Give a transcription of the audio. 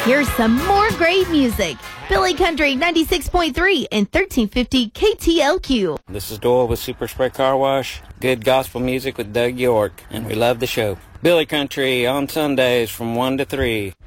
Here's some more great music. Billy Country 96.3 and 1350 KTLQ. This is Doyle with Super Spray Car Wash. Good gospel music with Doug York, and we love the show. Billy Country on Sundays from 1 to 3.